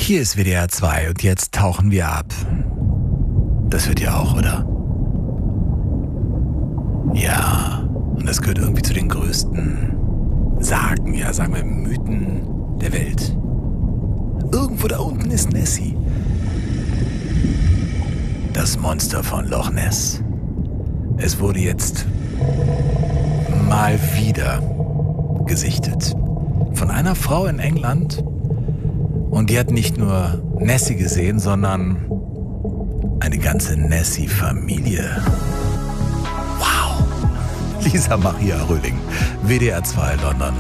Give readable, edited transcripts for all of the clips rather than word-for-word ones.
Hier ist WDR 2 und jetzt tauchen wir ab. Das hört ihr auch, oder? Ja, und das gehört irgendwie zu den größten Sagen, ja, sagen wir Mythen der Welt. Irgendwo da unten ist Nessie. Das Monster von Loch Ness. Es wurde jetzt mal wieder gesichtet. Von einer Frau in England. Und die hat nicht nur Nessie gesehen, sondern eine ganze Nessie-Familie. Wow. Lisa Maria Röhling, WDR 2 London.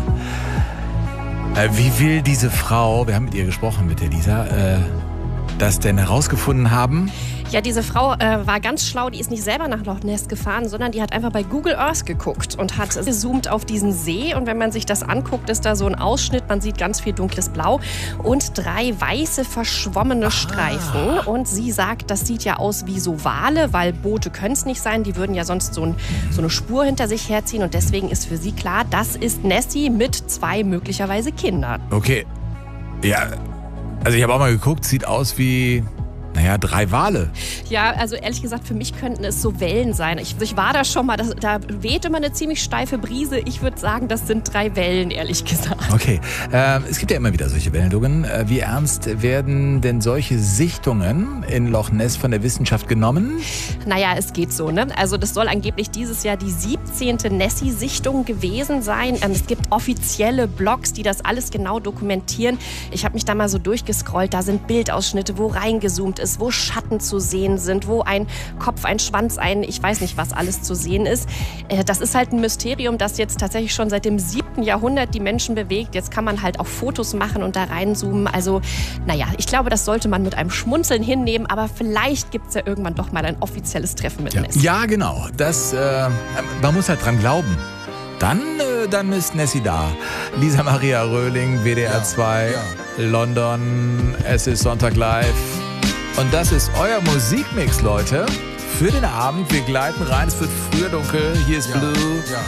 Wie will diese Frau, wir haben mit ihr gesprochen, mit der Lisa, das denn herausgefunden haben? Ja, diese Frau war ganz schlau, die ist nicht selber nach Loch Ness gefahren, sondern die hat einfach bei Google Earth geguckt und hat gezoomt auf diesen See. Und wenn man sich das anguckt, ist da so ein Ausschnitt, man sieht ganz viel dunkles Blau und 3 weiße verschwommene Streifen. Und sie sagt, das sieht ja aus wie so Wale, weil Boote können es nicht sein, die würden ja sonst so eine Spur hinter sich herziehen. Und deswegen ist für sie klar, das ist Nessie mit 2 möglicherweise Kindern. Okay, ja, also ich habe auch mal geguckt, sieht aus wie... 3 Wale. Ja, also ehrlich gesagt, für mich könnten es so Wellen sein. Ich war da schon mal, da weht immer eine ziemlich steife Brise. Ich würde sagen, das sind 3 Wellen, ehrlich gesagt. Okay, es gibt ja immer wieder solche Meldungen. Wie ernst werden denn solche Sichtungen in Loch Ness von der Wissenschaft genommen? Naja, es geht so, ne? Also das soll angeblich dieses Jahr die 17. Nessie-Sichtung gewesen sein. Es gibt offizielle Blogs, die das alles genau dokumentieren. Ich habe mich da mal so durchgescrollt. Da sind Bildausschnitte, wo reingezoomt ist, wo Schatten zu sehen sind, wo ein Kopf, ein Schwanz, ich weiß nicht, was alles zu sehen ist. Das ist halt ein Mysterium, das jetzt tatsächlich schon seit dem 7. Jahrhundert die Menschen bewegt. Jetzt kann man halt auch Fotos machen und da reinzoomen. Also, ich glaube, das sollte man mit einem Schmunzeln hinnehmen, aber vielleicht gibt es ja irgendwann doch mal ein offizielles Treffen mit Nessie. Ja, genau. Man muss halt dran glauben. Dann ist Nessie da. Lisa Maria Röhling, WDR 2, London, es ist Sonntag live. Und das ist euer Musikmix, Leute, für den Abend. Wir gleiten rein, es wird früher dunkel. Hier ist Blue.